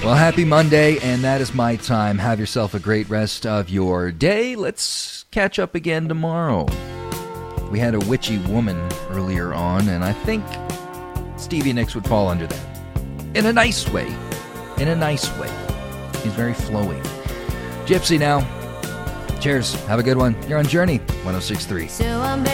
Well, happy Monday, and that is my time. Have yourself a great rest of your day. Let's catch up again tomorrow. We had a witchy woman earlier on, and I think Stevie Nicks would fall under that. In a nice way. In a nice way. He's very flowy. Gypsy now. Cheers. Have a good one. You're on Journey 106.3.